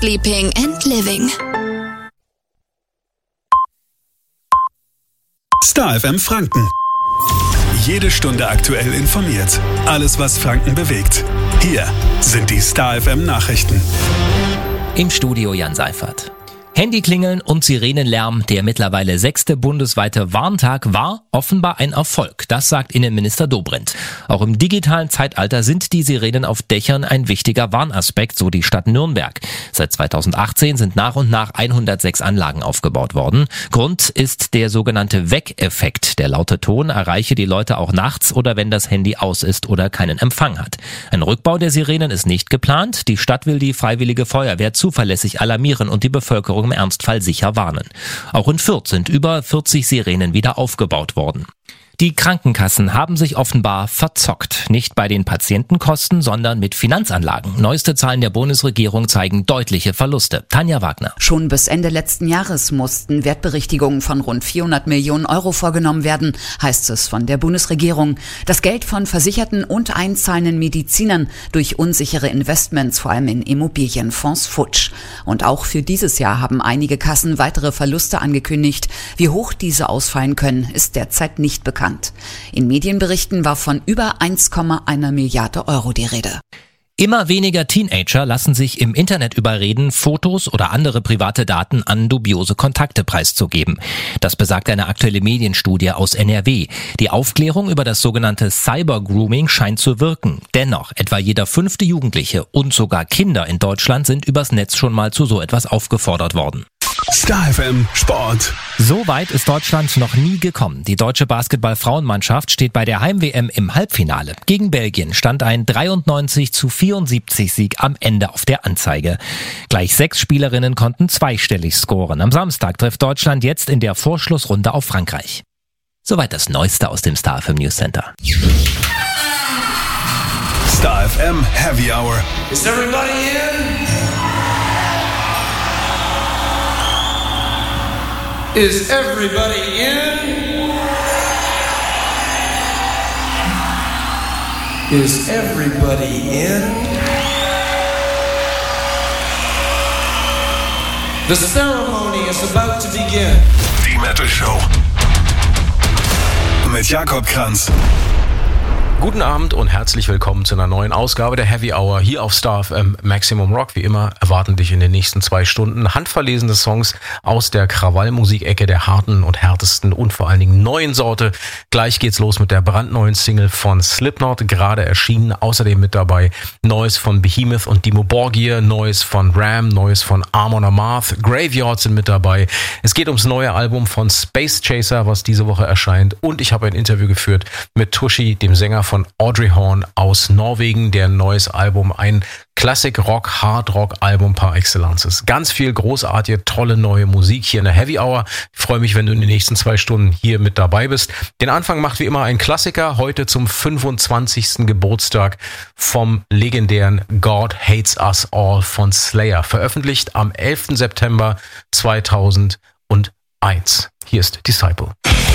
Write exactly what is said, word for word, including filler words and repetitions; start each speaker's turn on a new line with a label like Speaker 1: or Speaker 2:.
Speaker 1: Sleeping and Living.
Speaker 2: Star F M Franken. Jede Stunde aktuell informiert. Alles, was Franken bewegt. Hier sind die Star F M Nachrichten.
Speaker 3: Im Studio Jan Seifert. Handyklingeln und Sirenenlärm, der mittlerweile sechste bundesweite Warntag war offenbar ein Erfolg. Das sagt Innenminister Dobrindt. Auch im digitalen Zeitalter sind die Sirenen auf Dächern ein wichtiger Warnaspekt, so die Stadt Nürnberg. Seit zweitausendachtzehn sind nach und nach hundertsechs Anlagen aufgebaut worden. Grund ist der sogenannte Weck-Effekt. Der laute Ton erreiche die Leute auch nachts oder wenn das Handy aus ist oder keinen Empfang hat. Ein Rückbau der Sirenen ist nicht geplant. Die Stadt will die Freiwillige Feuerwehr zuverlässig alarmieren und die Bevölkerung im Ernstfall sicher warnen. Auch in Fürth sind über vierzig Sirenen wieder aufgebaut worden. Die Krankenkassen haben sich offenbar verzockt. Nicht bei den Patientenkosten, sondern mit Finanzanlagen. Neueste Zahlen der Bundesregierung zeigen deutliche Verluste. Tanja Wagner.
Speaker 4: Schon bis Ende letzten Jahres mussten Wertberichtigungen von rund vierhundert Millionen Euro vorgenommen werden, heißt es von der Bundesregierung. Das Geld von Versicherten und einzahlenden Medizinern durch unsichere Investments, vor allem in Immobilienfonds, futsch. Und auch für dieses Jahr haben einige Kassen weitere Verluste angekündigt. Wie hoch diese ausfallen können, ist derzeit nicht bekannt. In Medienberichten war von über eins Komma eins Milliarde Euro die Rede.
Speaker 3: Immer weniger Teenager lassen sich im Internet überreden, Fotos oder andere private Daten an dubiose Kontakte preiszugeben. Das besagt eine aktuelle Medienstudie aus N R W. Die Aufklärung über das sogenannte Cyber-Grooming scheint zu wirken. Dennoch, etwa jeder fünfte Jugendliche und sogar Kinder in Deutschland sind übers Netz schon mal zu so etwas aufgefordert worden.
Speaker 2: Star F M Sport.
Speaker 3: So weit ist Deutschland noch nie gekommen. Die deutsche Basketball-Frauenmannschaft steht bei der Heim-W M im Halbfinale. Gegen Belgien stand ein dreiundneunzig zu vierundsiebzig Sieg am Ende auf der Anzeige. Gleich sechs Spielerinnen konnten zweistellig scoren. Am Samstag trifft Deutschland jetzt in der Vorschlussrunde auf Frankreich. Soweit das Neueste aus dem Star F M News Center.
Speaker 2: Star F M Heavy Hour.
Speaker 5: Is everybody in? Is everybody in? Is everybody in? The ceremony is about to begin.
Speaker 2: Die Metal Show. Mit Jakob Kranz.
Speaker 6: Guten Abend und herzlich willkommen zu einer neuen Ausgabe der Heavy Hour hier auf Star F M Maximum Rock. Wie immer erwarten dich in den nächsten zwei Stunden handverlesene Songs aus der Krawallmusikecke der harten und härtesten und vor allen Dingen neuen Sorte. Gleich geht's los mit der brandneuen Single von Slipknot, gerade erschienen. Außerdem mit dabei Neues von Behemoth und Dimmu Borgir, Neues von Ram, Neues von Amon Amarth, Graveyard sind mit dabei. Es geht ums neue Album von Space Chaser, was diese Woche erscheint. Und ich habe ein Interview geführt mit Tushy, dem Sänger von Audrey Horn aus Norwegen, der neues Album, ein Classic-Rock, Hard-Rock-Album par excellence ist. Ganz viel großartige, tolle neue Musik hier in der Heavy Hour. Ich freue mich, wenn du in den nächsten zwei Stunden hier mit dabei bist. Den Anfang macht wie immer ein Klassiker, heute zum fünfundzwanzigsten Geburtstag vom legendären God Hates Us All von Slayer, veröffentlicht am elften September zweitausendeins. Hier ist Disciple.